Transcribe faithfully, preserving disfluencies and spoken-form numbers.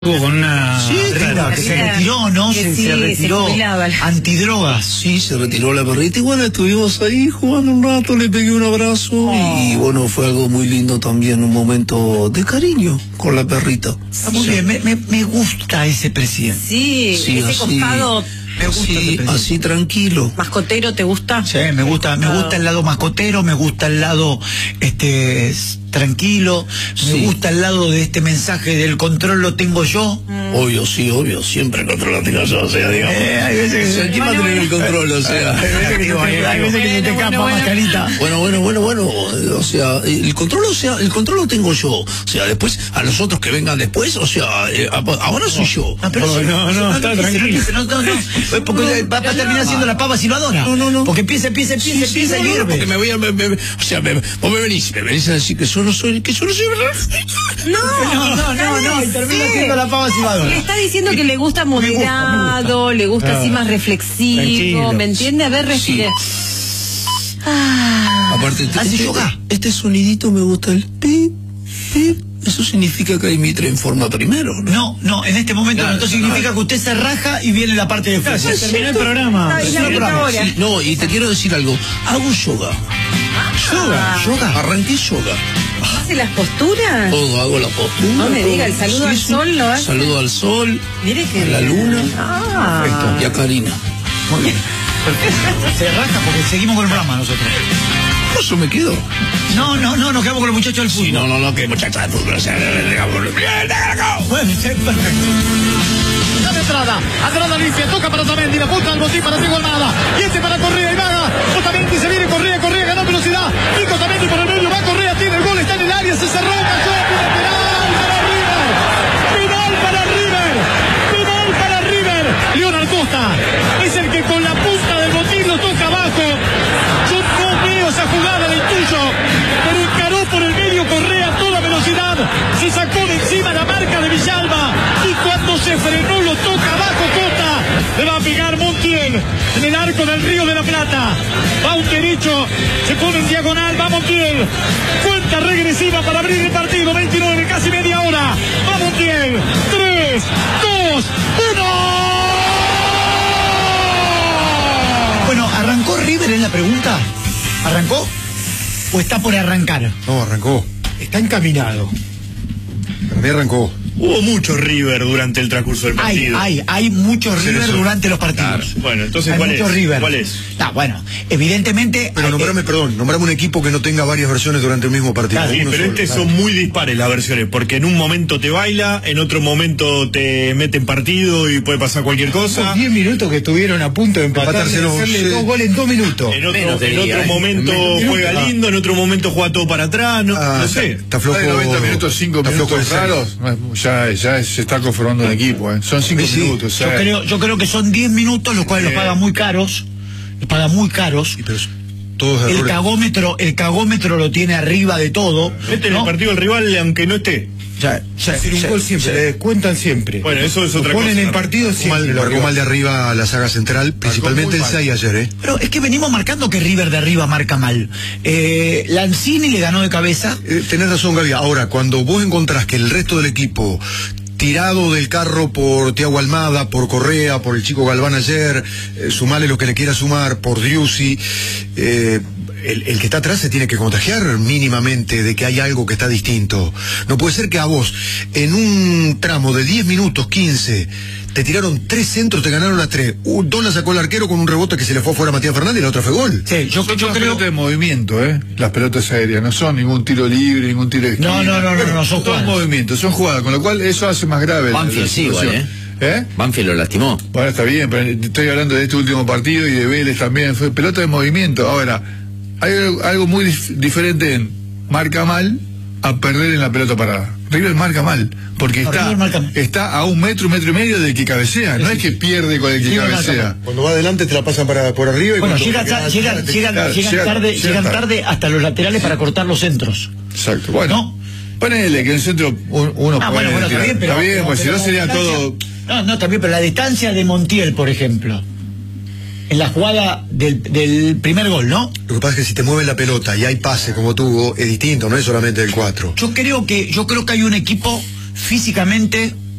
Con una sí, claro, que se retiró, ¿no? Se, se, sí, se retiró. Se antidrogas. Sí, se retiró la perrita y bueno, estuvimos ahí jugando un rato, le pegué un abrazo oh. y bueno, fue algo muy lindo también, un momento de cariño con la perrita. Está muy sí. bien, me, me, me gusta ese presidente. Sí, sí ese así, costado... Me gusta sí, así tranquilo. ¿Mascotero te gusta? Sí, me gusta, me gusta el lado mascotero, me gusta el lado este tranquilo, sí. me gusta el lado de este mensaje del control lo tengo yo. Mm. Obvio, sí, obvio, siempre el control lo tengo yo, o sea, digamos. Eh, hay veces que se bueno, bueno. el control, o sea. Hay veces que, digo, hay veces que se te escapa bueno, bueno. mascarita. Bueno, bueno, bueno, bueno, o sea, el control, o sea, el control lo tengo yo. O sea, después, a los otros que vengan después, o sea, eh, ahora soy yo. No, pero no, no, no, está tranquilo. No, no, no. Porque va a terminar siendo la papa silbadora. No, no, no. Porque empieza, empieza, empieza, sí, empieza sí, y hierve. No, porque me voy a, me, me, o sea, me, vos me venís, me venís a decir que yo no soy, que yo no soy No, no, no, no, no, y termina sí. siendo la papa silbadora. Le está diciendo que le gusta moderado, me gusta, me gusta. le gusta ah. así más reflexivo, Tranquilo. ¿me entiende? A ver, respire. Sí. Ah. Aparte, este, ¿Así este, yoga? este sonidito me gusta el pip, pip. Eso significa que hay mitre en forma primero, ¿no? No, no, en este momento claro, entonces significa no. que usted se raja y viene la parte de fuera. Se terminó el programa. Ay, no, programa. Sí, no, y te quiero decir algo. Hago yoga. Ah. Yoga, yoga. Arranqué yoga. ¿Hace las posturas? Todo, hago la postura. No me diga, el saludo sí, al sí. sol lo hace. Saludo al sol, Mire que a la luna ah. Perfecto. y a Karina. Muy bien. Se raja porque seguimos con el programa nosotros. Eso me quedo. No, no, no, nos quedamos con los muchachos del fútbol. Sí, no, no, no, que muchachos del fútbol. O sea, bueno, perfecto. La entrada, atrás Alicia, toca para Otamendi, la punta al botín para Diego Almada. Y este para Correa y Vaga. Otamendi se viene, Correa, Correa, ganó velocidad. Nico Otamendi por el medio, va Correa, tiene el gol, está en el área, se cerró, cayó, penal para River. Penal para River. Penal para River. Leonard Costa es el que con la punta del botín lo toca abajo. Esa jugada del tuyo, pero encaró por el medio Correa a toda velocidad, se sacó de encima la marca de Villalba y cuando se frenó lo toca abajo Cota, le va a pegar Montiel en el arco del Río de la Plata, va un derecho, se pone en diagonal, va Montiel, cuenta regresiva para abrir el partido, veintinueve, casi media hora, va Montiel, tres, dos, uno. Bueno, ¿arrancó River en la pregunta? ¿Arrancó? ¿O está por arrancar? No, arrancó. Está encaminado. Para mí arrancó. Hubo mucho River durante el transcurso del partido. Hay, hay, hay muchos River eso. durante los partidos. Claro. Bueno, entonces, hay ¿cuál es? River. ¿Cuál es? No, bueno, evidentemente... Pero nombrame, eh, perdón, nombrame un equipo que no tenga varias versiones durante el mismo partido. Claro, sí, pero solo, este claro. son muy dispares las versiones, porque en un momento te baila, en otro momento te mete en partido y puede pasar cualquier cosa. Los diez minutos que estuvieron a punto de empatar, hacerle sí. dos goles en dos minutos. En otro, en otro momento en juega minutos. lindo, en otro momento juega todo para atrás, no, ah, no sé. Está flojo. noventa minutos, cinco minutos raros, ya, ya se está conformando un equipo, ¿eh? Son cinco sí, minutos. Yo, creo, yo creo que son diez minutos, los cuales eh. los pagan muy caros, los pagan muy caros. Y pero todos el cagómetro, el cagómetro lo tiene arriba de todo. Mete en el partido del rival aunque no esté. Ya, ya, decir, un gol siempre, sí. le descuentan siempre. Bueno, eso es otra lo ponen cosa. en el partido siempre. Marcó mal de arriba la saga central, principalmente el seis ayer, ¿eh? Pero es que venimos marcando que River de arriba marca mal. Eh, Lanzini le ganó de cabeza. Eh, tenés razón, Gaby. Ahora, cuando vos encontrás que el resto del equipo tirado del carro por Thiago Almada, por Correa, por el chico Galván ayer, eh, sumale lo que le quiera sumar, por Driussi, eh, el, el que está atrás se tiene que contagiar mínimamente de que hay algo que está distinto. No puede ser que a vos, en un tramo de diez minutos, quince, te tiraron tres centros, te ganaron las tres. Uh, dos la sacó el arquero con un rebote que se le fue afuera a Matías Fernández y la otra fue gol. Sí, yo, yo, yo creo... pelotas de movimiento, ¿eh? Las pelotas aéreas, no son ningún tiro libre, ningún tiro de esquina. No, no, no, no, no, no son jugadas. Son movimientos, son jugadas, con lo cual eso hace más grave. Banfield sí, igual, ¿eh? ¿Eh? Banfield lo lastimó. Bueno, está bien, pero estoy hablando de este último partido y de Vélez también. Fue pelota de movimiento. Ahora, hay algo muy dif diferente en marca mal a perder en la pelota parada. River marca mal, porque no, está, marca... está a un metro, un metro y medio del que cabecea. No es que pierde con el que sí, cabecea. Cuando va adelante te la pasan para por arriba. Y bueno, llega, llega, llegan, llegan, claro, llegan, llega, tarde, llega llegan tarde. tarde hasta los laterales para cortar los centros. Exacto. Bueno, ¿no? Ponele que en el centro uno ah, puede bueno, bueno, tirar. Está bien, pero, está bien pero, pues pero si no sería todo... No, no, también, pero la distancia de Montiel, por ejemplo, en la jugada del, del primer gol, ¿no? Lo que pasa es que si te mueven la pelota y hay pase como tuvo, es distinto, no es solamente el cuatro. Yo creo que, yo creo que hay un equipo físicamente